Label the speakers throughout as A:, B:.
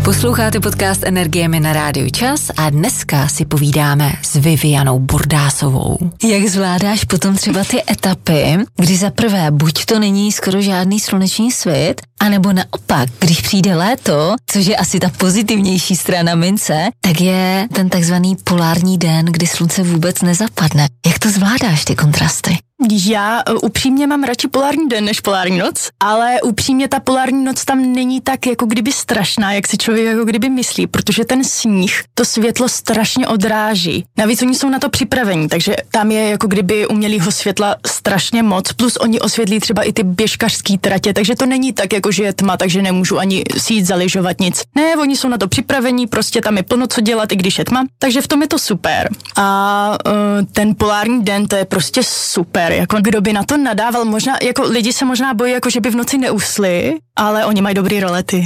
A: Posloucháte podcast Energiemi na Rádiu Čas a dneska si povídáme s Vivianou Bordásovou. Jak zvládáš potom třeba ty etapy, kdy za prvé buď to není skoro žádný sluneční svit, anebo naopak, když přijde léto, což je asi ta pozitivnější strana mince, tak je ten takzvaný polární den, kdy slunce vůbec nezapadne. Jak to zvládáš, ty kontrasty?
B: Já upřímně mám radši polární den než polární noc, ale upřímně ta polární noc tam není tak jako kdyby strašná, jak si člověk jako kdyby myslí, protože ten sníh to světlo strašně odráží. Navíc oni jsou na to připravení, takže tam je jako kdyby umělého světla strašně moc, plus oni osvětlí třeba i ty běžkařský tratě, takže to není tak jako, že je tma, takže nemůžu ani si jít zalyžovat nic. Ne, oni jsou na to připravení, prostě tam je plno co dělat, i když je tma, takže v tom je to super. A ten polární den, to je prostě super. Jako kdo by na to nadával, možná, jako lidi se možná bojí, jako že by v noci neusli, ale oni mají dobrý rolety.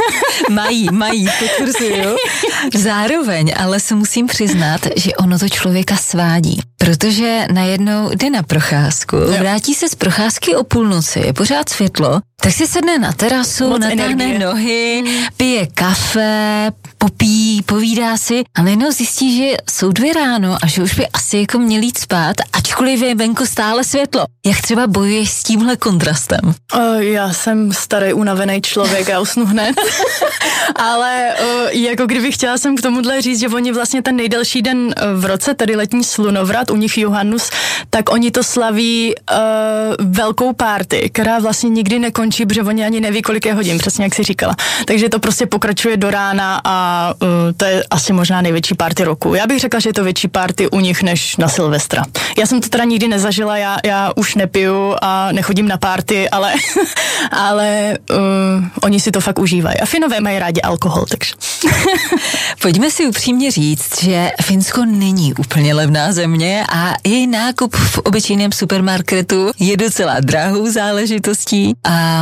A: Mají, potvrzuju. Zároveň, ale se musím přiznat, že ono to člověka svádí, protože najednou jde na procházku, vrátí se z procházky o půlnoci, je pořád světlo, tak si sedne na terasu, natáhne nohy, pije kafe, popíjí, povídá si a najednou zjistí, že jsou 2 ráno a že už by asi jako měl jít spát, ačkoliv je venku stále světlo. Jak třeba bojuješ s tímhle kontrastem?
B: Já jsem starý unavený člověk, já usnu hned. Ale jako kdybych chtěla jsem k tomuhle říct, že oni vlastně ten nejdelší den v roce, tedy letní slunovrat, u nich Johannus, tak oni to slaví velkou party, která vlastně nikdy nekončí, protože oni ani neví, kolik je hodin, přesně jak jsi říkala. Takže to prostě pokračuje do rána a to je asi možná největší party roku. Já bych řekla, že je to větší party u nich než na Silvestra. Já jsem to teda nikdy nezažila, já už nepiju a nechodím na party, ale oni si to fakt užívají. A Finové mají rádi alkohol, takže.
A: Pojďme si upřímně říct, že Finsko není úplně levná země a její nákup v obyčejném supermarketu je docela drahou záležitostí a